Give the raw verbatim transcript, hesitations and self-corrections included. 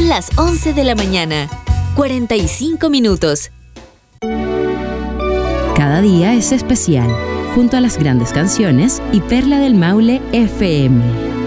las once de la mañana. cuarenta y cinco minutos. Cada día es especial, junto a las grandes canciones y Perla del Maule F M.